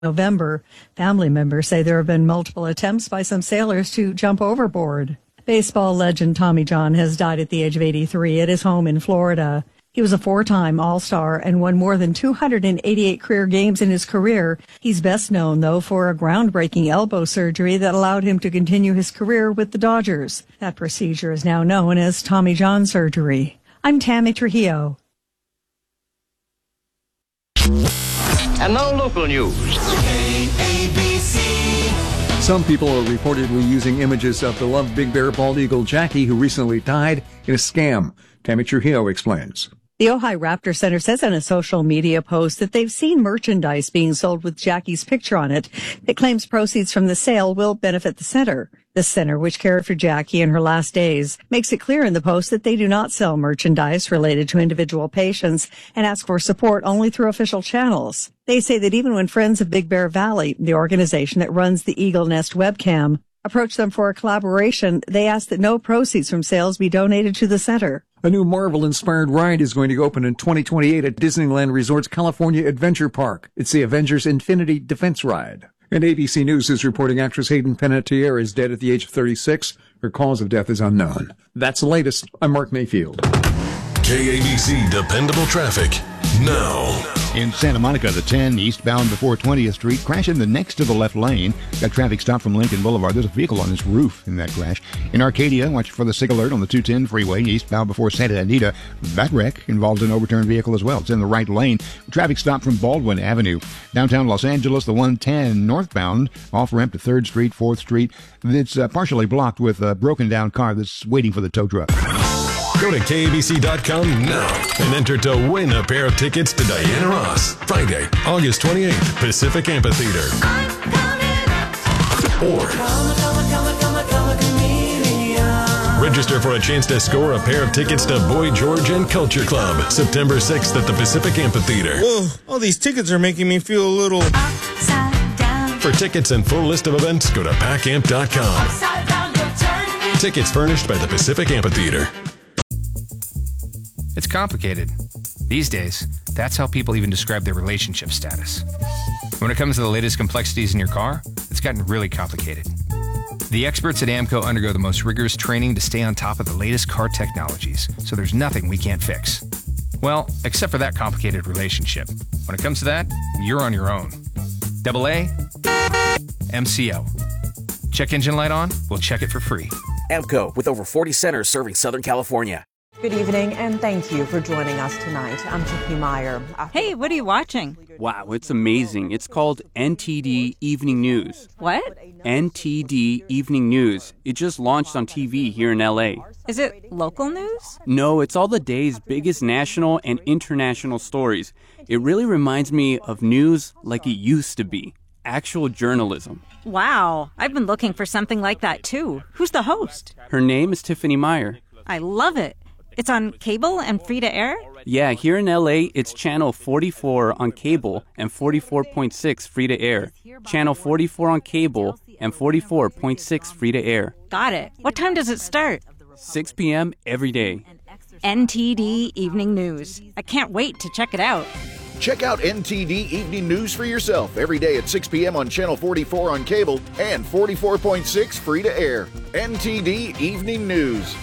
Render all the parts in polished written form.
November. Family members say there have been multiple attempts by some sailors to jump overboard. Baseball legend Tommy John has died at the age of 83 at his home in Florida. He was a four-time All-Star and won more than 288 career games in his career. He's best known, though, for a groundbreaking elbow surgery that allowed him to continue his career with the Dodgers. That procedure is now known as Tommy John surgery. I'm Tammy Trujillo. And now local news. Some people are reportedly using images of beloved Big Bear bald eagle Jackie, who recently died, in a scam. Tammy Trujillo explains. The Ojai Raptor Center says in a social media post that they've seen merchandise being sold with Jackie's picture on it. It claims proceeds from the sale will benefit the center. The center, which cared for Jackie in her last days, makes it clear in the post that they do not sell merchandise related to individual patients and ask for support only through official channels. They say that even when Friends of Big Bear Valley, the organization that runs the Eagle Nest webcam, approached them for a collaboration, they ask that no proceeds from sales be donated to the center. A new Marvel-inspired ride is going to open in 2028 at Disneyland Resort's California Adventure Park. It's the Avengers Infinity Defense Ride. And ABC News is reporting actress Hayden Panettiere is dead at the age of 36. Her cause of death is unknown. That's the latest. I'm Mark Mayfield. KABC Dependable Traffic now. In Santa Monica, the 10 eastbound before 20th Street, crashing the next to the left lane. Got traffic stopped from Lincoln Boulevard. There's a vehicle on this roof in that crash. In Arcadia, watch for the SIG alert on the 210 freeway, eastbound before Santa Anita. That wreck involves an overturned vehicle as well. It's in the right lane. Traffic stopped from Baldwin Avenue. Downtown Los Angeles, the 110 northbound, off-ramp to 3rd Street, 4th Street. It's partially blocked with a broken down car that's waiting for the tow truck. Go to KABC.com now and enter to win a pair of tickets to Diana Ross, Friday, August 28th, Pacific Amphitheater. Or register for a chance to score a pair of tickets to Boy George and Culture Club, September 6th at the Pacific Amphitheater. Whoa, all these tickets are making me feel a little upside down. For tickets and full list of events, go to PACAMP.com. Tickets furnished by the Pacific Amphitheater. It's complicated. These days, that's how people even describe their relationship status. When it comes to the latest complexities in your car, it's gotten really complicated. The experts at AAMCO undergo the most rigorous training to stay on top of the latest car technologies, so there's nothing we can't fix. Well, except for that complicated relationship. When it comes to that, you're on your own. AA, MCO. Check engine light on? We'll check it for free. AAMCO, with over 40 centers serving Southern California. Good evening, and thank you for joining us tonight. I'm Tiffany Meyer. Hey, what are you watching? Wow, it's amazing. It's called NTD Evening News. What? NTD Evening News. It just launched on TV here in LA. Is it local news? No, it's all the day's biggest national and international stories. It really reminds me of news like it used to be. Actual journalism. Wow, I've been looking for something like that too. Who's the host? Her name is Tiffany Meyer. I love it. It's on cable and free to air? Yeah, here in LA, it's channel 44 on cable and 44.6 free to air. Channel 44 on cable and 44.6 free to air. Got it. What time does it start? 6 p.m. every day. NTD Evening News. I can't wait to check it out. Check out NTD Evening News for yourself every day at 6 p.m. on Channel 44 on cable and 44.6 free to air. NTD Evening News.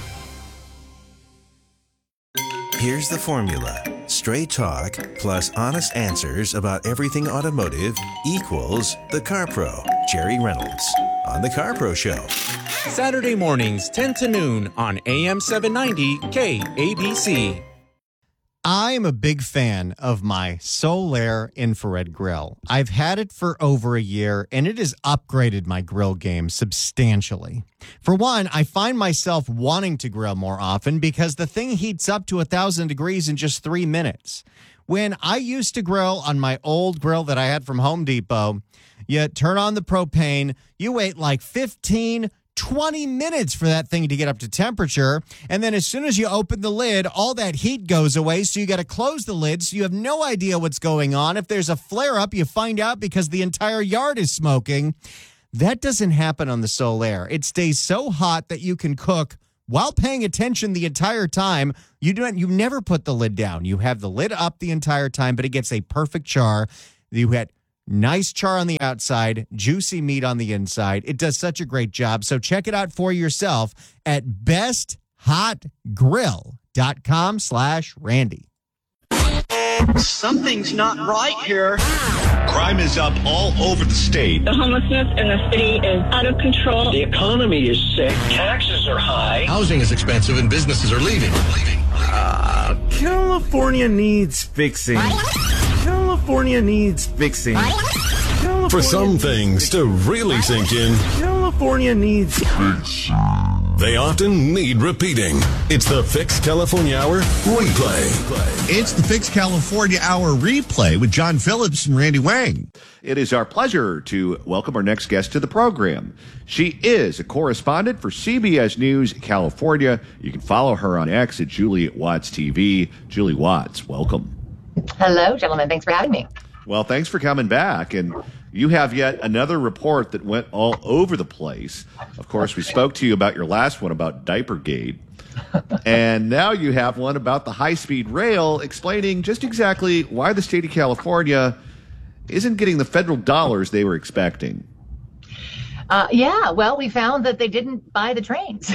Here's the formula. Straight talk plus honest answers about everything automotive equals The Car Pro. Jerry Reynolds on The Car Pro Show. Saturday mornings, 10 to noon on AM 790 KABC. I'm a big fan of my Solaire infrared grill. I've had it for over a year, and it has upgraded my grill game substantially. For one, I find myself wanting to grill more often because the thing heats up to 1,000 degrees in just 3 minutes. When I used to grill on my old grill that I had from Home Depot, you turn on the propane, you wait like 20 minutes for that thing to get up to temperature. And then as soon as you open the lid, all that heat goes away. So you got to close the lid. So you have no idea what's going on. If there's a flare up, you find out because the entire yard is smoking. That doesn't happen on the Solaire. It stays so hot that you can cook while paying attention the entire time. You never put the lid down. You have the lid up the entire time, but it gets a perfect char. You had Nice char on the outside, juicy meat on the inside. It does such a great job. So check it out for yourself at besthotgrill.com/Randy. Something's not right here. Crime is up all over the state. The homelessness in the city is out of control. The economy is sick. Taxes are high. Housing is expensive and businesses are leaving. California needs fixing. California needs fixing. For some things to really sink in, California needs fixing. They often need repeating. It's the Fix California Hour replay. It's the Fix California Hour replay with John Phillips and Randy Wang. It is our pleasure to welcome our next guest to the program. She is a correspondent for CBS News California. You can follow her on X at Julie Watts TV. Julie Watts, welcome. Hello, gentlemen. Thanks for having me. Well, thanks for coming back. And you have yet another report that went all over the place. Of course, we spoke to you about your last one about Diapergate. And now you have one about the high-speed rail, explaining just exactly why the state of California isn't getting the federal dollars they were expecting. Yeah, well, we found that they didn't buy the trains.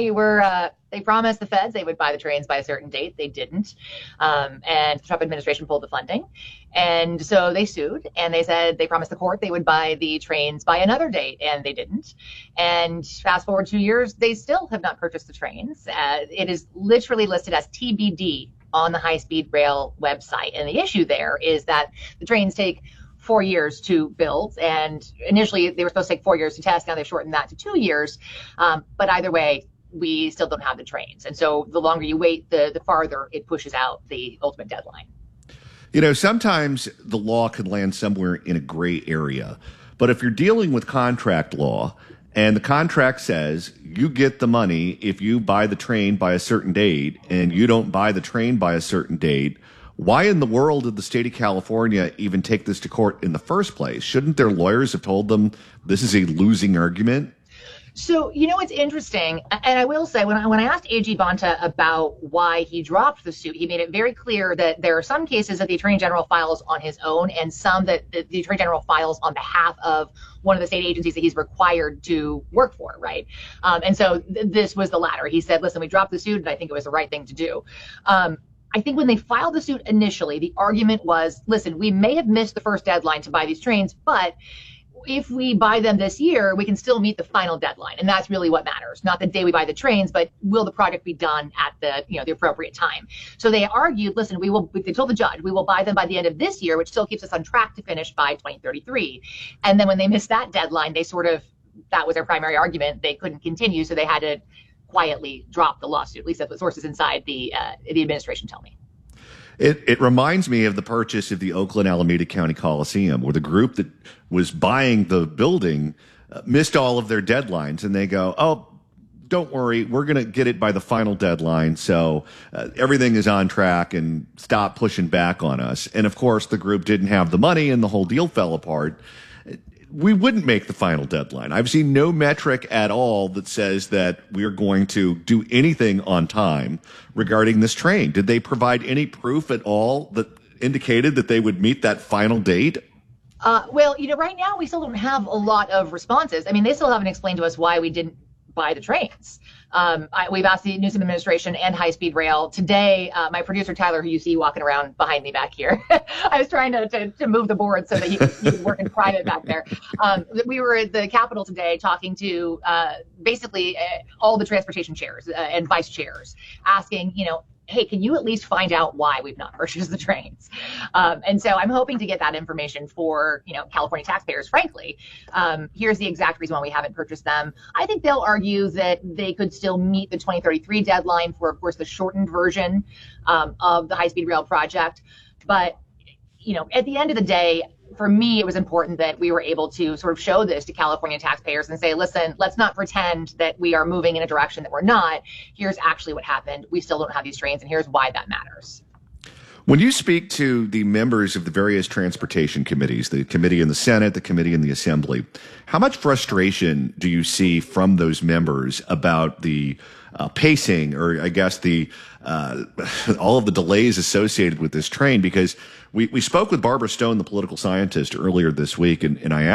They promised the feds they would buy the trains by a certain date. They didn't. And the Trump administration pulled the funding. And so they sued, and they said they promised the court they would buy the trains by another date, and they didn't. And fast forward 2 years, they still have not purchased the trains. It is literally listed as TBD on the high-speed rail website. And the issue there is that the trains take 4 years to build, and initially they were supposed to take 4 years to test. Now they've shortened that to 2 years. But either way, we still don't have the trains. And so the longer you wait, the farther it pushes out the ultimate deadline. You know, sometimes the law can land somewhere in a gray area. But if you're dealing with contract law and the contract says you get the money if you buy the train by a certain date and you don't buy the train by a certain date, why in the world did the state of California even take this to court in the first place? Shouldn't their lawyers have told them this is a losing argument? So, you know, it's interesting. And I will say, when I asked A.G. Bonta about why he dropped the suit, he made it very clear that there are some cases that the Attorney General files on his own and some that the Attorney General files on behalf of one of the state agencies that he's required to work for, right? And so this was the latter. He said, listen, we dropped the suit, and I think it was the right thing to do. I think when they filed the suit initially, the argument was, listen, we may have missed the first deadline to buy these trains, but if we buy them this year, we can still meet the final deadline. And that's really what matters. Not the day we buy the trains, but will the project be done at the appropriate time? So they argued, listen, they told the judge, we will buy them by the end of this year, which still keeps us on track to finish by 2033. And then when they missed that deadline, that was their primary argument. They couldn't continue. So they had to quietly drop the lawsuit. At least that's what sources inside the administration tell me. It reminds me of the purchase of the Oakland Alameda County Coliseum, where the group that was buying the building missed all of their deadlines, and they go, oh, don't worry, we're going to get it by the final deadline, so everything is on track, and stop pushing back on us. And, of course, the group didn't have the money, and the whole deal fell apart. We wouldn't make the final deadline. I've seen no metric at all that says that we're going to do anything on time regarding this train. Did they provide any proof at all that indicated that they would meet that final date? Well, right now we still don't have a lot of responses. I mean, they still haven't explained to us why we didn't buy the trains. We've asked the Newsom administration and high-speed rail. Today, my producer, Tyler, who you see walking around behind me back here, I was trying to move the board so that he could work in private back there. We were at the Capitol today talking to basically all the transportation chairs and vice chairs, asking, hey, can you at least find out why we've not purchased the trains? And so I'm hoping to get that information for, California taxpayers, frankly. Here's the exact reason why we haven't purchased them. I think they'll argue that they could still meet the 2033 deadline for, of course, the shortened version of the high-speed rail project. But, at the end of the day, for me, it was important that we were able to sort of show this to California taxpayers and say, listen, let's not pretend that we are moving in a direction that we're not. Here's actually what happened. We still don't have these trains, and here's why that matters. When you speak to the members of the various transportation committees, the committee in the Senate, the committee in the Assembly, how much frustration do you see from those members about the pacing, or I guess the all of the delays associated with this train, because we spoke with Barbara Stone, the political scientist, earlier this week, and I